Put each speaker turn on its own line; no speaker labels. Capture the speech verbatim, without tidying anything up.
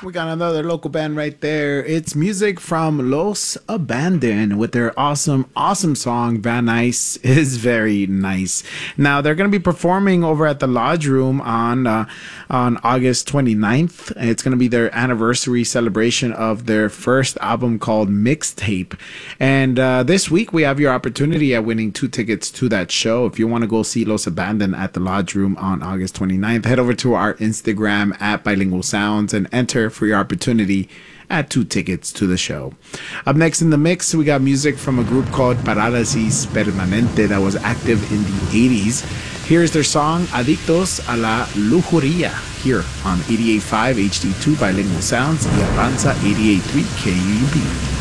We got another local band right there. It's music from Los Abandon with their awesome, awesome song, Van Nice is Very Nice. Now, they're going to be performing over at the Lodge Room on uh, on August twenty-ninth. It's going to be their anniversary celebration of their first album called Mixtape. And uh, this week, we have your opportunity at winning two tickets to that show. If you want to go see Los Abandon at the Lodge Room on August twenty-ninth, head over to our Instagram at Bilingual Sounds and enter for your opportunity at two tickets to the show. Up next in the mix, we got music from a group called Parálisis Permanente that was active in the eighties. Here's their song Adictos a la Lujuria here on eighty-eight point five H D two Bilingual Sounds y Avanza eighty-eight point three K U B.